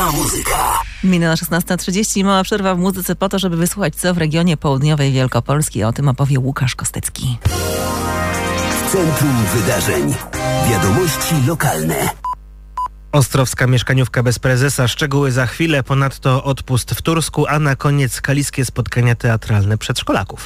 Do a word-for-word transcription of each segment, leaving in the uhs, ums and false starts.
Lokalna muzyka. Minęła szesnasta trzydzieści. Mała przerwa w muzyce po to, żeby wysłuchać, co w regionie południowej Wielkopolski. O tym opowie Łukasz Kostecki. W centrum wydarzeń. Wiadomości lokalne. Ostrowska mieszkaniówka bez prezesa. Szczegóły za chwilę. Ponadto odpust w Tursku, a na koniec kaliskie spotkania teatralne przedszkolaków.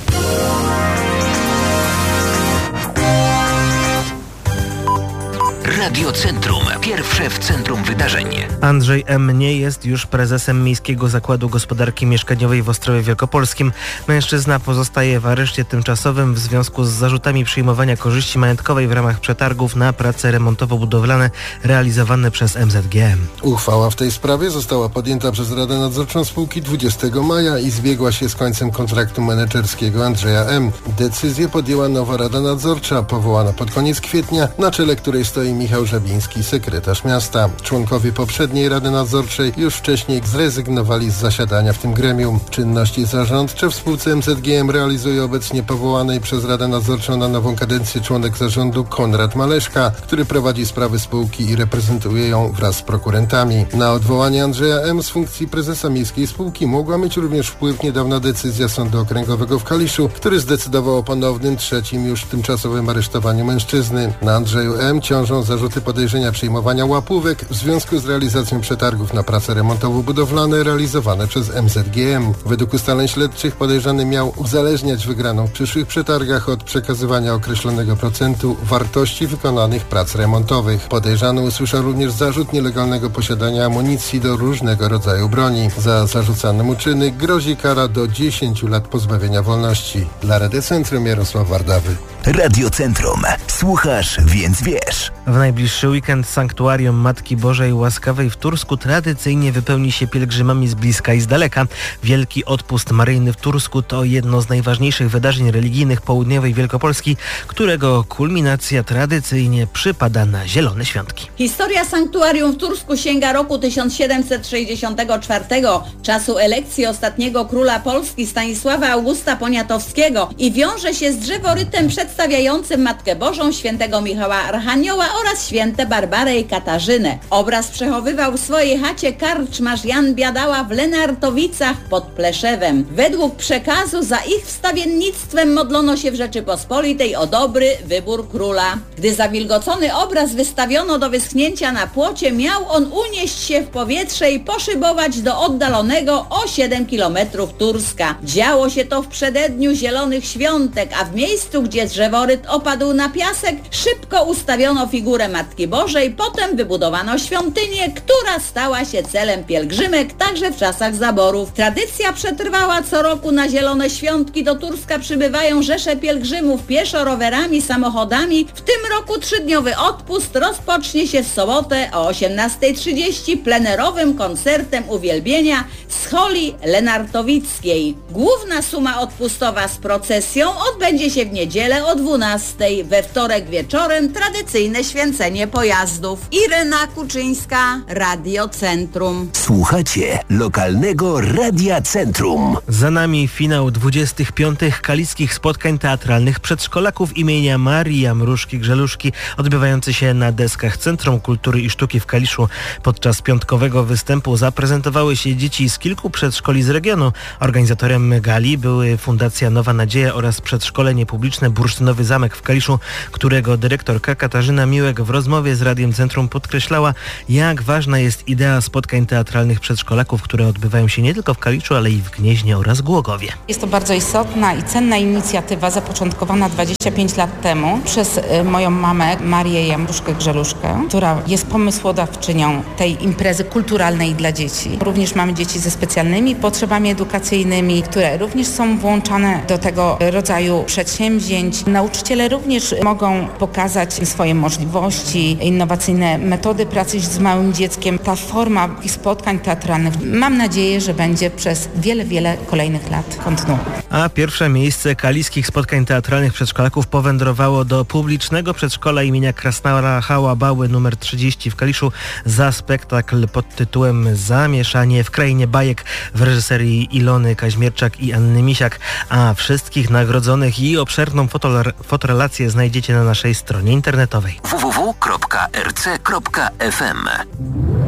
Radio Centrum. Pierwsze w centrum wydarzeń. Andrzej M. nie jest już prezesem Miejskiego Zakładu Gospodarki Mieszkaniowej w Ostrowie Wielkopolskim. Mężczyzna pozostaje w areszcie tymczasowym w związku z zarzutami przyjmowania korzyści majątkowej w ramach przetargów na prace remontowo-budowlane realizowane przez M Z G M. Uchwała w tej sprawie została podjęta przez Radę Nadzorczą spółki dwudziestego maja i zbiegła się z końcem kontraktu menedżerskiego Andrzeja M. Decyzję podjęła nowa Rada Nadzorcza, powołana pod koniec kwietnia, na czele której stoi Michał Żabiński, sekretarz miasta. Członkowie poprzedniej Rady Nadzorczej już wcześniej zrezygnowali z zasiadania w tym gremium. Czynności zarządcze w spółce M Z G M realizuje obecnie powołanej przez Radę Nadzorczą na nową kadencję członek zarządu Konrad Maleszka, który prowadzi sprawy spółki i reprezentuje ją wraz z prokurentami. Na odwołanie Andrzeja M. z funkcji prezesa miejskiej spółki mogła mieć również wpływ niedawna decyzja Sądu Okręgowego w Kaliszu, który zdecydował o ponownym, trzecim już tymczasowym aresztowaniu mężczyzny. Na Andrzeju M. ciążą zarzuty podejrzenia przyjmowania łapówek w związku z realizacją przetargów na prace remontowo-budowlane realizowane przez M Z G M. Według ustaleń śledczych podejrzany miał uzależniać wygraną w przyszłych przetargach od przekazywania określonego procentu wartości wykonanych prac remontowych. Podejrzany usłyszał również zarzut nielegalnego posiadania amunicji do różnego rodzaju broni. Za zarzucane mu czyny grozi kara do dziesięciu lat pozbawienia wolności. Dla Rady Centrum Jarosław Wardawy. Radio Centrum. Słuchasz, więc wiesz. W najbliższy weekend sanktuarium Matki Bożej Łaskawej w Tursku tradycyjnie wypełni się pielgrzymami z bliska i z daleka. Wielki odpust maryjny w Tursku to jedno z najważniejszych wydarzeń religijnych południowej Wielkopolski, którego kulminacja tradycyjnie przypada na Zielone Świątki. Historia sanktuarium w Tursku sięga roku tysiąc siedemset sześćdziesiątego czwartego, czasu elekcji ostatniego króla Polski Stanisława Augusta Poniatowskiego i wiąże się z drzeworytem przedstawiającym Matkę Bożą, świętego Michała Archanioła oraz święte Barbarę i Katarzynę. Obraz przechowywał w swojej chacie karczmarz Jan Biadała w Lenartowicach pod Pleszewem. Według przekazu za ich wstawiennictwem modlono się w Rzeczypospolitej o dobry wybór króla. Gdy zawilgocony obraz wystawiono do wyschnięcia na płocie, miał on unieść się w powietrze i poszybować do oddalonego o siedem kilometrów Turska. Działo się to w przededniu Zielonych Świątek, a w miejscu, gdzie drzeworyt opadł na piasek, szybko ustawiono figurę Matki Bożej, potem wybudowano świątynię, która stała się celem pielgrzymek także w czasach zaborów. Tradycja przetrwała, co roku na Zielone Świątki do Turska przybywają rzesze pielgrzymów pieszo, rowerami, samochodami. W tym roku trzydniowy odpust rozpocznie się w sobotę o osiemnasta trzydzieści plenerowym koncertem uwielbienia z holi lenartowickiej. Główna suma odpustowa z procesją odbędzie się w niedzielę o dwunastej. We wtorek wieczorem tradycyjne święcenie pojazdów. Irena Kuczyńska, Radio Centrum. Słuchacie lokalnego Radia Centrum. Za nami finał dwudziestych piątych kaliskich spotkań teatralnych przedszkolaków imienia Marii Jamruszki-Grzeluszki, odbywający się na deskach Centrum Kultury i Sztuki w Kaliszu. Podczas piątkowego występu zaprezentowały się dzieci z kilku przedszkoli z regionu. Organizatorem gali były Fundacja Nowa Nadzieja oraz przedszkole niepubliczne Bursztynowy Zamek w Kaliszu, którego dyrektorka Katarzyna Miłek w rozmowie z Radiem Centrum podkreślała, jak ważna jest idea spotkań teatralnych przedszkolaków, które odbywają się nie tylko w Kaliszu, ale i w Gnieźnie oraz Głogowie. Jest to bardzo istotna i cenna inicjatywa zapoczątkowana dwadzieścia pięć lat temu przez y, moją mamę Marię Jamruszkę-Grzeluszkę, która jest pomysłodawczynią tej imprezy kulturalnej dla dzieci. Również mamy dzieci ze specjalnymi potrzebami edukacyjnymi, które również są włączane do tego rodzaju przedsięwzięć. Nauczyciele również mogą pokazać swoje możliwości, innowacyjne metody pracy z małym dzieckiem. Ta forma ich spotkań teatralnych, mam nadzieję, że będzie przez wiele, wiele kolejnych lat kontynuowana. A pierwsze miejsce kaliskich spotkań teatralnych przedszkolaków powędrowało do publicznego przedszkola imienia Krasnala Hałabały numer trzydzieści w Kaliszu za spektakl pod tytułem Zamieszanie w krainie bajek w reżyserii Ilony Kaźmierczak i Anny Misiak. A wszystkich nagrodzonych i obszerną fotoler- fotorelację znajdziecie na naszej stronie internetowej w w w kropka r c kropka f m.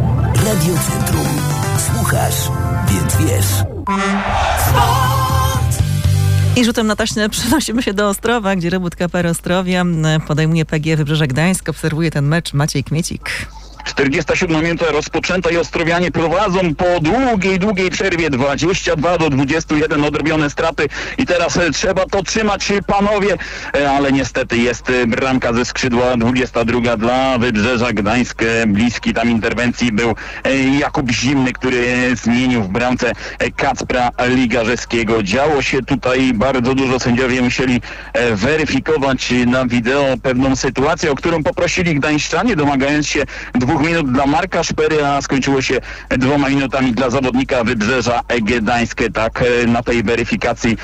Radio Centrum. Słuchasz, więc wiesz. I rzutem na taśmę przenosimy się do Ostrowa, gdzie Rebut K P R Ostrowia podejmuje P G Wybrzeże Gdańsk. Obserwuje ten mecz Maciej Kmiecik. czterdziesta siódma minuta rozpoczęta i Ostrowianie prowadzą po długiej, długiej przerwie dwadzieścia dwa do dwudziestu jeden, odrobione straty i teraz trzeba to trzymać, panowie, ale niestety jest bramka ze skrzydła, dwudziesta druga dla Wybrzeża Gdańsk. Bliski tam interwencji był Jakub Zimny, który zmienił w bramce Kacpra Ligarzewskiego. Działo się tutaj bardzo dużo, sędziowie musieli weryfikować na wideo pewną sytuację, o którą poprosili gdańszczanie, domagając się dwóch minut dla Marka Szpery, a skończyło się dwoma minutami dla zawodnika Wybrzeża Gdańskie. Tak, na tej weryfikacji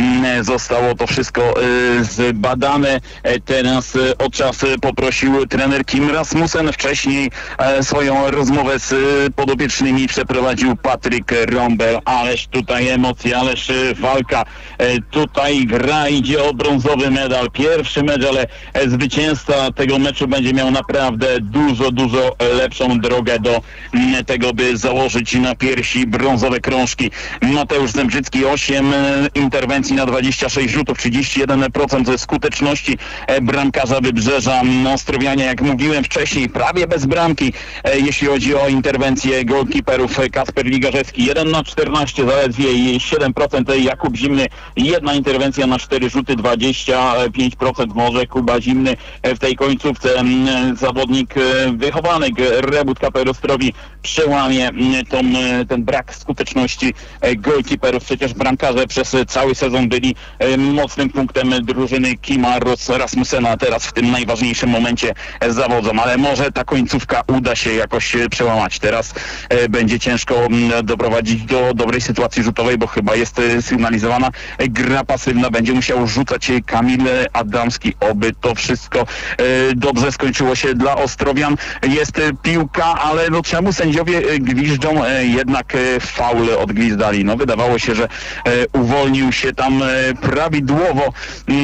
zostało to wszystko zbadane. Teraz o czas poprosił trener Kim Rasmussen. Wcześniej swoją rozmowę z podopiecznymi przeprowadził Patryk Rombel. Ależ tutaj emocje, ależ walka. Tutaj gra, idzie o brązowy medal. Pierwszy mecz, ale zwycięzca tego meczu będzie miał naprawdę dużo, dużo lepszą drogę do tego, by założyć na piersi brązowe krążki. Mateusz Zembrzycki, osiem interwencji na dwadzieścia sześć rzutów, trzydzieści jeden procent skuteczności bramkarza Wybrzeża. Ostrowianie, jak mówiłem wcześniej, prawie bez bramki, jeśli chodzi o interwencje golkiperów. Kacper Ligarzewski jeden na czternaście zaledwie i siedem procent. Jakub Zimny, jedna interwencja na cztery rzuty, dwadzieścia pięć procent może. Kuba Zimny w tej końcówce, zawodnik wychowany Rebut K P R Ostrowi, przełamie tą, ten brak skuteczności golkiperów. Przecież bramkarze przez cały sezon byli mocnym punktem drużyny Kima Rasmussena. Teraz w tym najważniejszym momencie zawodzą, ale może ta końcówka uda się jakoś przełamać. Teraz będzie ciężko doprowadzić do dobrej sytuacji rzutowej, bo chyba jest sygnalizowana gra pasywna. Będzie musiał rzucać Kamil Adamski. Oby to wszystko dobrze skończyło się dla Ostrowian. Jest piłka, ale no czemu sędziowie gwiżdżą? Jednak faul odgwizdali. No wydawało się, że uwolnił się tam prawidłowo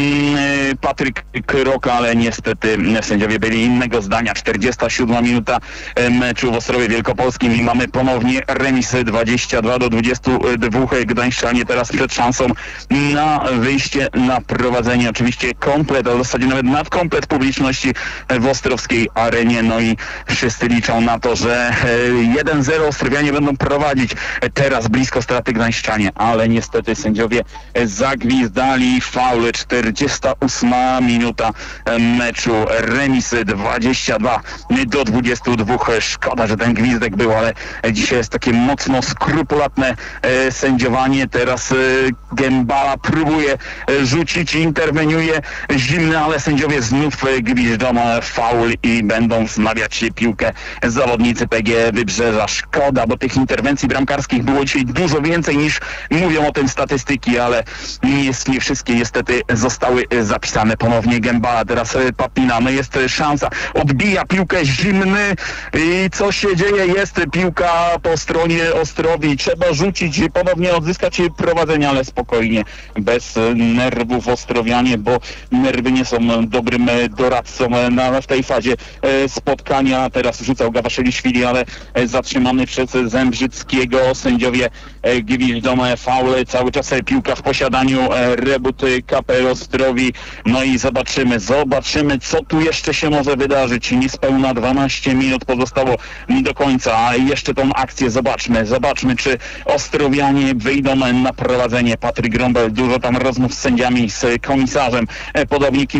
Patryk Kroka, ale niestety sędziowie byli innego zdania. czterdziesta siódma minuta meczu w Ostrowie Wielkopolskim i mamy ponownie remis dwadzieścia dwa do dwudziestu dwóch. Gdańszczanie teraz przed szansą na wyjście, na prowadzenie. Oczywiście komplet, a w zasadzie nawet nadkomplet publiczności w ostrowskiej arenie. No i wszyscy liczą na to, że jeden zero Ostrowianie będą prowadzić. Teraz blisko straty Gdańszczanie, ale niestety sędziowie zagwizdali faul. czterdziesta ósma minuta meczu, remis dwadzieścia dwa do dwudziestu dwóch. Szkoda, że ten gwizdek był, ale dzisiaj jest takie mocno skrupulatne sędziowanie. Teraz Gębala próbuje rzucić, interweniuje Zimny, ale sędziowie znów gwiżdżą faul i będą wznawiać piłkę zawodnicy P G Wybrzeża. Szkoda, bo tych interwencji bramkarskich było dzisiaj dużo więcej niż mówią o tym statystyki, ale nie, nie wszystkie niestety zostały zapisane. Ponownie Gębala, teraz Papina, no jest szansa, odbija piłkę Zimny i co się dzieje? Jest piłka po stronie Ostrowi, trzeba rzucić, ponownie odzyskać prowadzenie, ale spokojnie, bez nerwów Ostrowianie, bo nerwy nie są dobrym doradcą na, w tej fazie spotkania. Teraz rzucał Gawaszeliszwili, ale zatrzymany przez Zembrzyckiego. Sędziowie gwiżdżą faule, cały czas piłka w posiadaniu Rebut K P R Ostrowi. No i zobaczymy, zobaczymy, co tu jeszcze się może wydarzyć. Niespełna dwanaście minut pozostało do końca, a jeszcze tą akcję zobaczmy, zobaczmy, czy Ostrowianie wyjdą na prowadzenie. Patryk Rombel, dużo tam rozmów z sędziami, z komisarzem, podobnie